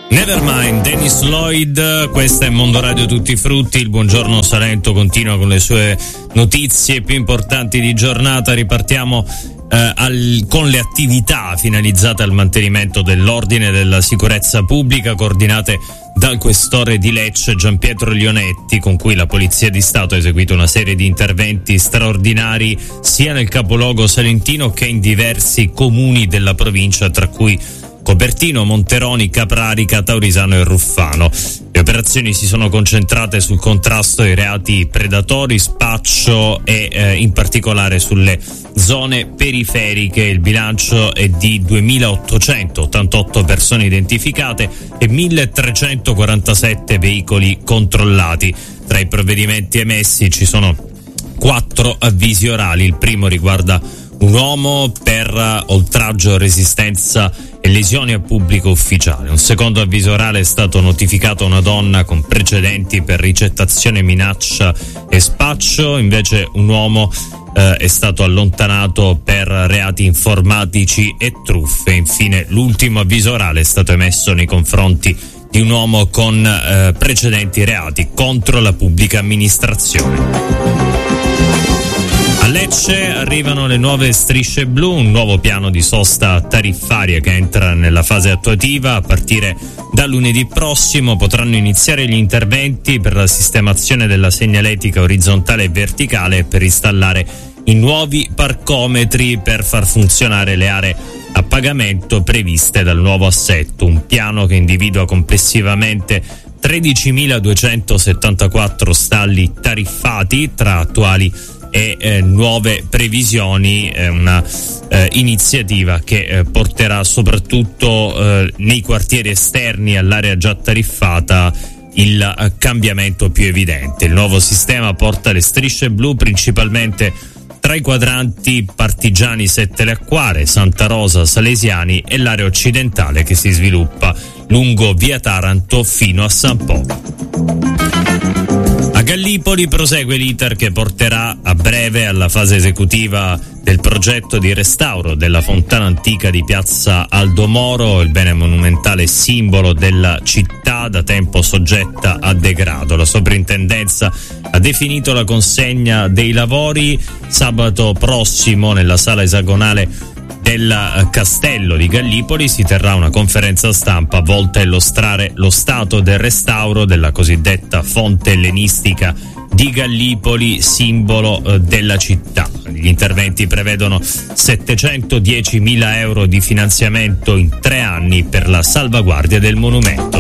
Nevermind, Dennis Lloyd, questa è Mondo Radio Tutti i Frutti. Il Buongiorno Salento continua con le sue notizie più importanti di giornata. Ripartiamo con le attività finalizzate al mantenimento dell'ordine e della sicurezza pubblica, coordinate dal questore di Lecce Gianpietro Lionetti, con cui la Polizia di Stato ha eseguito una serie di interventi straordinari sia nel capoluogo salentino che in diversi comuni della provincia, tra cui Copertino, Monteroni, Caprarica, Taurisano e Ruffano. Le operazioni si sono concentrate sul contrasto ai reati predatori, spaccio e in particolare sulle zone periferiche. Il bilancio è di 2.888 persone identificate e 1.347 veicoli controllati. Tra i provvedimenti emessi ci sono 4 avvisi orali. Il primo riguarda un uomo per oltraggio, resistenza e lesioni a pubblico ufficiale. Un secondo avviso orale è stato notificato a una donna con precedenti per ricettazione, minaccia e spaccio. Invece un uomo è stato allontanato per reati informatici e truffe. Infine l'ultimo avviso orale è stato emesso nei confronti di un uomo con precedenti reati contro la pubblica amministrazione. A Lecce arrivano le nuove strisce blu, un nuovo piano di sosta tariffaria che entra nella fase attuativa. A partire da lunedì prossimo potranno iniziare gli interventi per la sistemazione della segnaletica orizzontale e verticale e per installare i nuovi parcometri per far funzionare le aree a pagamento previste dal nuovo assetto. Un piano che individua complessivamente 13.274 stalli tariffati tra attuali e nuove previsioni. È una iniziativa che porterà soprattutto nei quartieri esterni all'area già tariffata il cambiamento più evidente. Il nuovo sistema porta le strisce blu principalmente tra i quadranti Partigiani Sette Lacquare, Santa Rosa, Salesiani e l'area occidentale che si sviluppa lungo via Taranto fino a San Po. A Gallipoli prosegue l'iter che porterà a breve alla fase esecutiva del progetto di restauro della fontana antica di piazza Aldo Moro, il bene monumentale simbolo della città da tempo soggetta a degrado. La soprintendenza ha definito la consegna dei lavori. Sabato prossimo nella sala esagonale del Castello di Gallipoli si terrà una conferenza stampa volta a illustrare lo stato del restauro della cosiddetta fonte ellenistica di Gallipoli, simbolo della città. Gli interventi prevedono 710.000 euro di finanziamento in 3 anni per la salvaguardia del monumento.